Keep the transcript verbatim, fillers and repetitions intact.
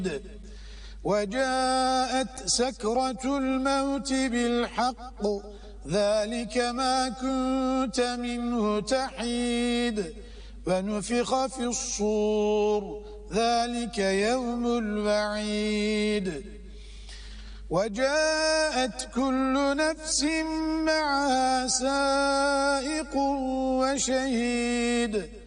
وجاءت سكرة الموت بالحق ذلك ما كنت منه تحيد ونفخ في الصور ذلك يوم الوعيد وجاءت كل نفس معها سائق وشهيد